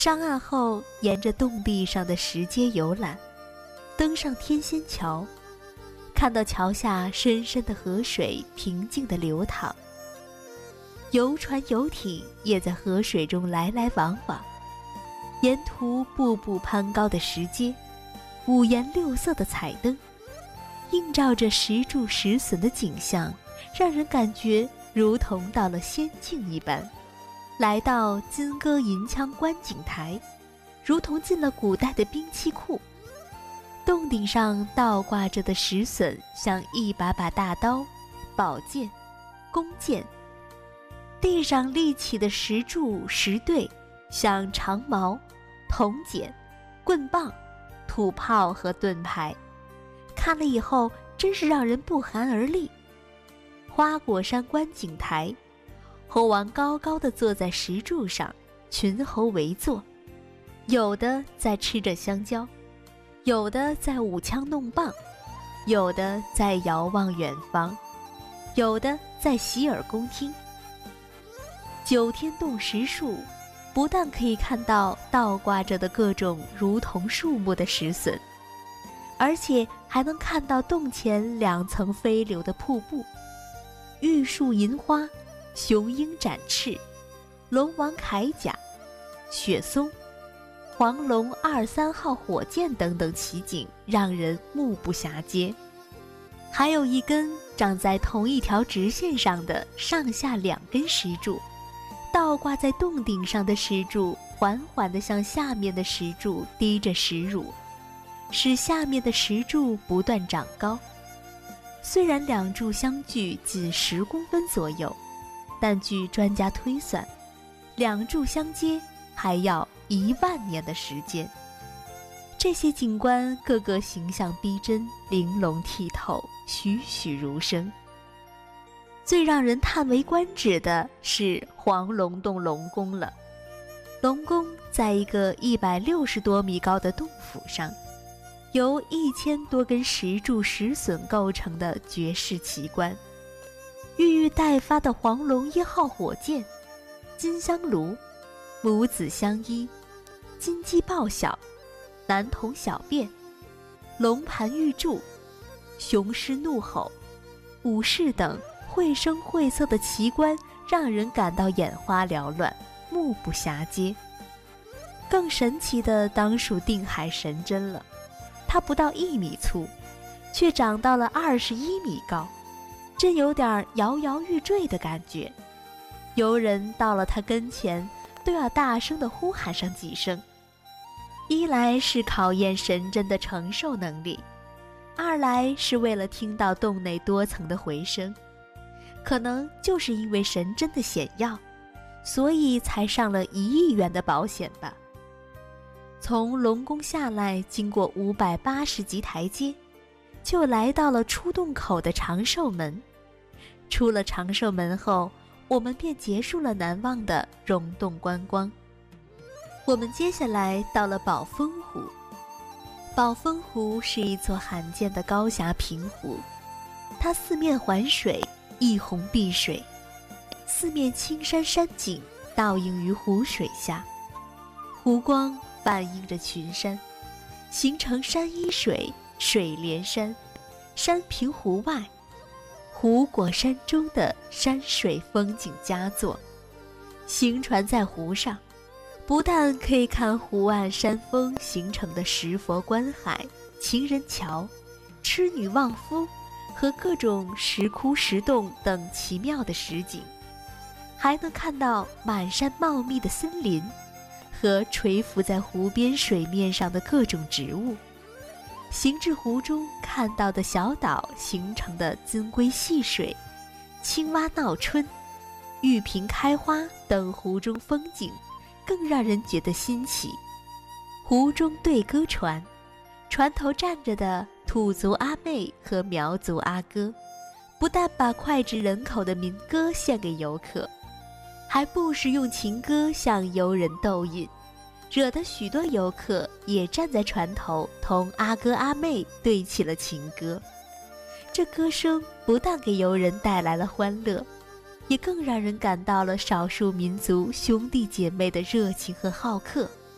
上岸后，沿着洞壁上的石阶游览，登上天仙桥，看到桥下深深的河水平静地流淌，游船游艇也在河水中来来往往，沿途步步攀高的石阶，五颜六色的彩灯，映照着时铸时损的景象，让人感觉如同到了仙境一般。来到金戈银枪观景台，如同进了古代的兵器库。洞顶上倒挂着的石笋像一把把大刀、宝剑、弓箭，地上立起的石柱石对像长矛、铜剪、棍棒、土炮和盾牌，看了以后真是让人不寒而栗。花果山观景台，猴王高高地坐在石柱上，群猴围坐，有的在吃着香蕉，有的在舞枪弄棒，有的在遥望远方，有的在洗耳恭听。九天洞石树不但可以看到倒挂着的各种如同树木的石笋，而且还能看到洞前两层飞流的瀑布，玉树银花、雄鹰展翅、龙王铠甲、雪松、黄龙23号火箭等等奇景，让人目不暇接。还有一根长在同一条直线上的上下两根石柱，倒挂在洞顶上的石柱缓缓地向下面的石柱滴着石乳，使下面的石柱不断长高。虽然两柱相距仅10公分左右，但据专家推算，两柱相接还要10000年的时间。这些景观个个形象逼真，玲珑剔透，栩栩如生。最让人叹为观止的是黄龙洞龙宫了。龙宫在一个160多米高的洞府上，由1000多根石柱石笋构成的绝世奇观。郁郁待发的黄龙1号火箭、金香炉、母子相依、金鸡报晓、男童小便、龙盘玉柱、雄狮怒吼、武士等绘声绘色的奇观，让人感到眼花缭乱，目不暇接。更神奇的当属定海神针了，它不到1米粗，却长到了21米高，真有点摇摇欲坠的感觉。游人到了它跟前，都要大声地呼喊上几声。一来是考验神针的承受能力，二来是为了听到洞内多层的回声。可能就是因为神针的险要，所以才上了1亿元的保险吧。从龙宫下来，经过580级台阶，就来到了出洞口的长寿门。出了长寿门后，我们便结束了难忘的溶洞观光。我们接下来到了宝峰湖。宝峰湖是一座罕见的高峡平湖，它四面环水，一泓碧水，四面青山山景倒映于湖水下，湖光反映着群山，形成山依水，水连山，山平湖外，湖裹山中的山水风景佳作。行船在湖上，不但可以看湖岸山峰形成的石佛观海、情人桥、痴女望夫和各种石窟石洞等奇妙的实景，还能看到满山茂密的森林和垂浮在湖边水面上的各种植物。行至湖中看到的小岛形成的金龟戏水、青蛙闹春、玉萍开花等湖中风景更让人觉得新奇。湖中对歌船，船头站着的土族阿妹和苗族阿哥，不但把脍炙人口的民歌献给游客，还不时用情歌向游人逗引，惹得许多游客也站在船头同阿哥阿妹对起了情歌。这歌声不但给游人带来了欢乐，也更让人感到了少数民族兄弟姐妹的热情和好客。